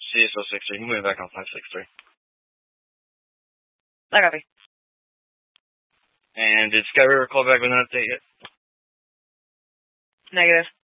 CSO 63. Moving back on 563. I copy. And did Sky River call back with an update yet? Negative.